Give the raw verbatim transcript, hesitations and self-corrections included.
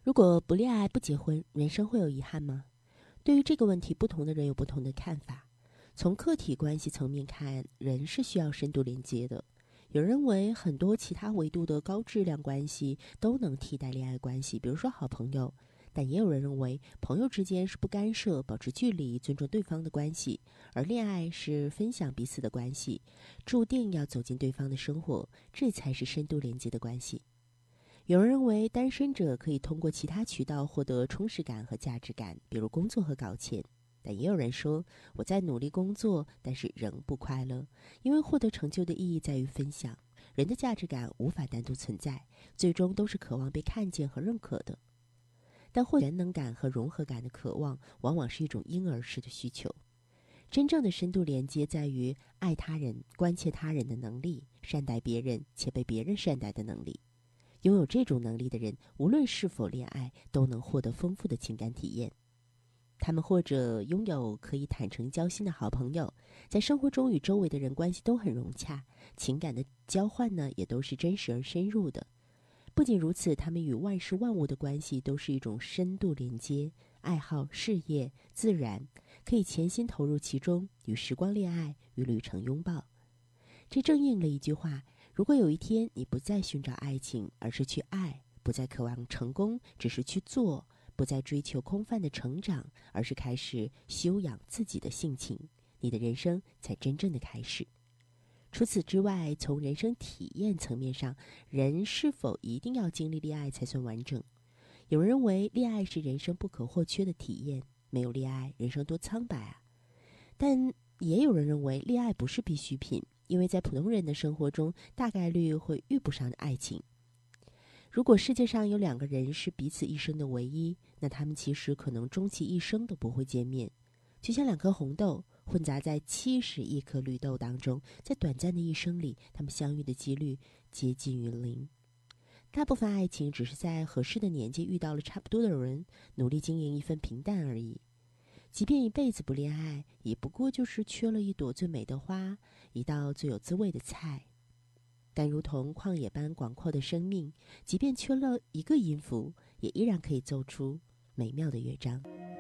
如果不恋爱不结婚，人生会有遗憾吗？对于这个问题，不同的人有不同的看法。从客体关系层面看，人是需要深度连接的。有人认为很多其他维度的高质量关系都能替代恋爱关系，比如说好朋友。但也有人认为，朋友之间是不干涉、保持距离、尊重对方的关系，而恋爱是分享彼此的关系，注定要走进对方的生活，这才是深度连接的关系。有人认为单身者可以通过其他渠道获得充实感和价值感，比如工作和搞钱。但也有人说，我在努力工作，但是仍不快乐，因为获得成就的意义在于分享。人的价值感无法单独存在，最终都是渴望被看见和认可的。但获全能感和融合感的渴望，往往是一种婴儿式的需求。真正的深度连接在于爱他人、关切他人的能力，善待别人且被别人善待的能力。拥有这种能力的人，无论是否恋爱，都能获得丰富的情感体验。他们或者拥有可以坦诚交心的好朋友，在生活中与周围的人关系都很融洽，情感的交换呢也都是真实而深入的。不仅如此，他们与万事万物的关系都是一种深度连接，爱好、事业、自然，可以潜心投入其中，与时光恋爱，与旅程拥抱。这正应了一句话：如果有一天你不再寻找爱情，而是去爱；不再渴望成功，只是去做；不再追求空泛的成长，而是开始修养自己的性情，你的人生才真正的开始。除此之外，从人生体验层面上，人是否一定要经历恋爱才算完整？有人认为恋爱是人生不可或缺的体验，没有恋爱，人生多苍白啊！但也有人认为恋爱不是必需品，因为在普通人的生活中，大概率会遇不上爱情。如果世界上有两个人是彼此一生的唯一，那他们其实可能终其一生都不会见面。就像两颗红豆混杂在七十亿颗绿豆当中，在短暂的一生里，他们相遇的几率接近于零。大部分爱情只是在合适的年纪遇到了差不多的人，努力经营一份平淡而已。即便一辈子不恋爱，也不过就是缺了一朵最美的花，一道最有滋味的菜。但如同旷野般广阔的生命，即便缺了一个音符，也依然可以奏出美妙的乐章。